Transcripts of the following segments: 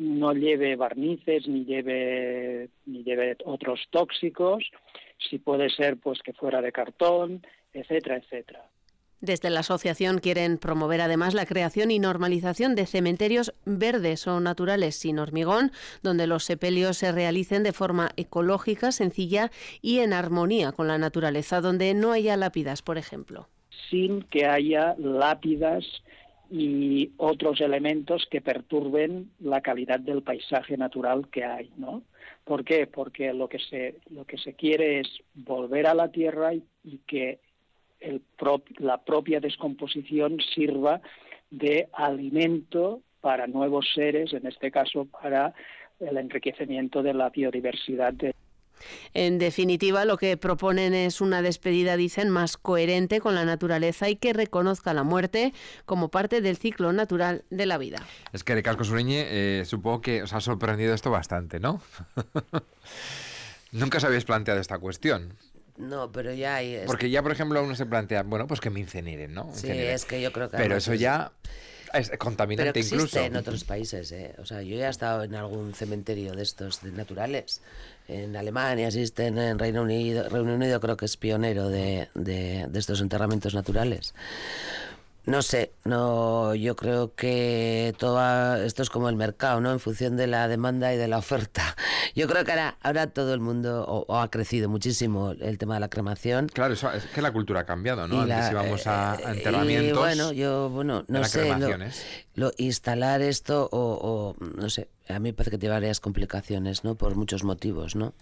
no lleve barnices ni lleve otros tóxicos, si puede ser pues que fuera de cartón, etcétera, etcétera. Desde la asociación quieren promover además la creación y normalización de cementerios verdes o naturales sin hormigón, donde los sepelios se realicen de forma ecológica, sencilla y en armonía con la naturaleza, donde no haya lápidas, por ejemplo. Sin que haya lápidas y otros elementos que perturben la calidad del paisaje natural que hay, ¿no? ¿Por qué? Porque lo que se quiere es volver a la tierra y que la propia descomposición sirva de alimento para nuevos seres, en este caso para el enriquecimiento de la biodiversidad. En definitiva, lo que proponen es una despedida, dicen, más coherente con la naturaleza y que reconozca la muerte como parte del ciclo natural de la vida. Es que Ricasco Suriñe, supongo que os ha sorprendido esto bastante, ¿no? Nunca os habéis planteado esta cuestión. No, pero ya hay... Porque ya, por ejemplo, uno se plantea, bueno, pues que me incineren, ¿no? Sí, es que yo creo que... Pero eso ya es contaminante pero incluso. Pero en otros países, ¿eh? O sea, yo ya he estado en algún cementerio de estos naturales. En Alemania existen, en Reino Unido creo que es pionero de estos enterramientos naturales. No sé, yo creo que todo esto es como el mercado, ¿no? En función de la demanda y de la oferta. Yo creo que ahora todo el mundo, o ha crecido muchísimo el tema de la cremación. Claro, eso, es que la cultura ha cambiado, ¿no? Antes íbamos a enterramientos. No sé, instalar esto o no sé, a mí me parece que tiene varias complicaciones, ¿no? Por muchos motivos, ¿no?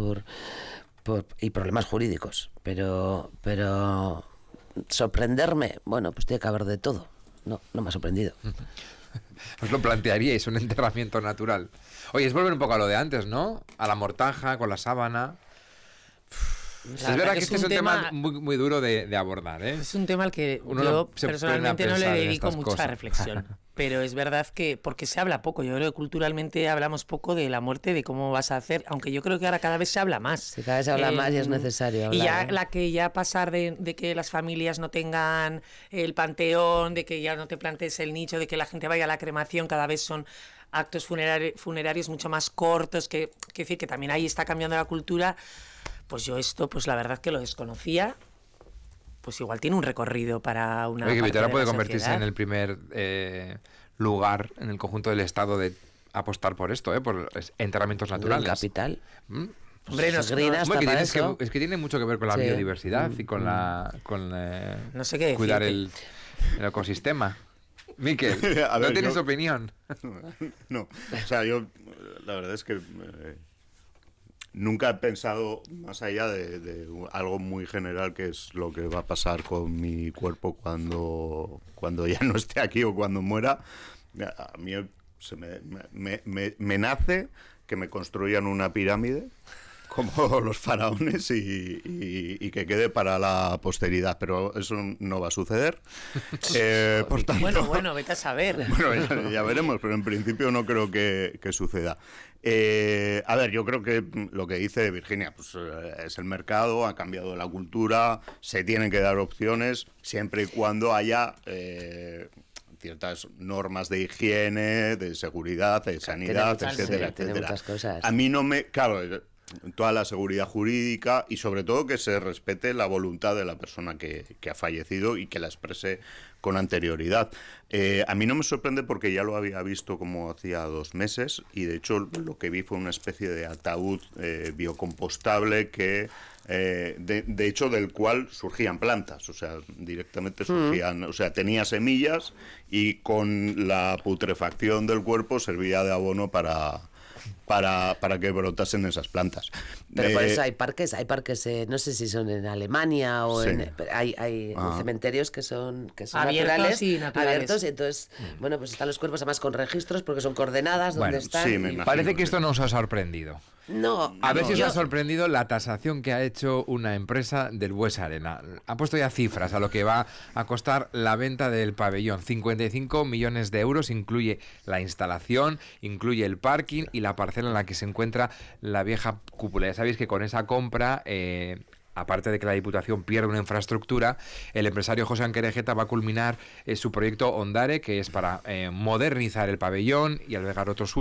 Y problemas jurídicos, pero sorprenderme, bueno, pues tiene que haber de todo. No me ha sorprendido. Os lo plantearíais, un enterramiento natural. Oye, es volver un poco a lo de antes, ¿no? A la mortaja, con la sábana. Es verdad que este es un tema muy, muy duro de abordar, ¿eh? Es un tema al que yo personalmente no le dedico mucha reflexión. Pero es verdad que, porque se habla poco, yo creo que culturalmente hablamos poco de la muerte, de cómo vas a hacer, aunque yo creo que ahora cada vez se habla más. Sí, cada vez se habla más y es necesario hablar. Y ya pasar de que las familias no tengan el panteón, de que ya no te plantes el nicho, de que la gente vaya a la cremación, cada vez son actos funerarios mucho más cortos, que decir que también ahí está cambiando la cultura. Pues yo esto, pues la verdad que lo desconocía. Pues igual tiene un recorrido para una... Oye, que Vitoria puede sociedad. convertirse en el primer lugar en el conjunto del Estado de apostar por esto, por enterramientos naturales. La capital. Hombre, es que tiene mucho que ver con la biodiversidad y con no sé qué cuidar el ecosistema. Miquel, ¿no tienes opinión? No, o sea, yo la verdad es que nunca he pensado más allá de algo muy general, que es lo que va a pasar con mi cuerpo cuando ya no esté aquí o cuando muera. A mí me nace que me construyan una pirámide como los faraones y que quede para la posteridad, pero eso no va a suceder. Por tanto, bueno, vete a saber. Bueno, ya veremos, pero en principio no creo que suceda. A ver, yo creo que lo que dice Virginia, pues es el mercado, ha cambiado la cultura, se tienen que dar opciones siempre y cuando haya ciertas normas de higiene, de seguridad, de sanidad, etcétera. Muchas cosas. A mí no me... Claro, toda la seguridad jurídica y sobre todo que se respete la voluntad de la persona que ha fallecido y que la exprese con anterioridad. A mí no me sorprende porque ya lo había visto como hacía 2 meses y de hecho lo que vi fue una especie de ataúd biocompostable que de hecho del cual surgían plantas, o sea, directamente surgían, o sea, tenía semillas y con la putrefacción del cuerpo servía de abono para que brotasen esas plantas. Pero por eso hay parques, no sé si son en Alemania o sí. Hay cementerios que son abiertos naturales, abiertos, y entonces, bueno, pues están los cuerpos además con registros porque son coordenadas donde están. Sí, me imagino, parece que esto no os ha sorprendido. No. A ver si os ha sorprendido la tasación que ha hecho una empresa del Bues Arena. Ha puesto ya cifras a lo que va a costar la venta del pabellón. 55 millones de euros, incluye la instalación, incluye el parking y la parcela en la que se encuentra la vieja cúpula. Ya sabéis que con esa compra... aparte de que la Diputación pierde una infraestructura, el empresario José Anquerejeta va a culminar su proyecto Ondare, que es para modernizar el pabellón y albergar otros